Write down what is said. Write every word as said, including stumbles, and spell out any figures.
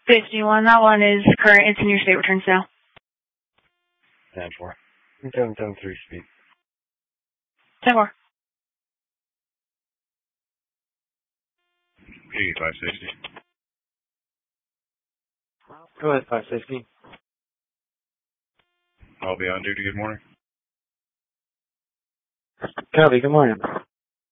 fifty-one, that one is current. It's in your state returns now. ten four. seven seven three speed. ten four. Hey, five sixty. Go ahead, five sixty. I'll be on duty. Good morning. Copy, good morning.